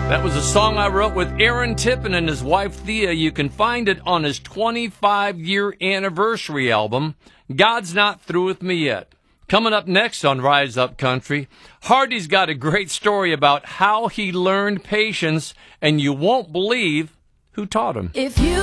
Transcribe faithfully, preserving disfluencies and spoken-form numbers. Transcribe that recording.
That was a song I wrote with Aaron Tippin and his wife Thea. You can find it on his twenty-five-year anniversary album, God's Not Through With Me Yet. Coming up next on Rise Up Country, Hardy's got a great story about how he learned patience, and you won't believe who taught him. If you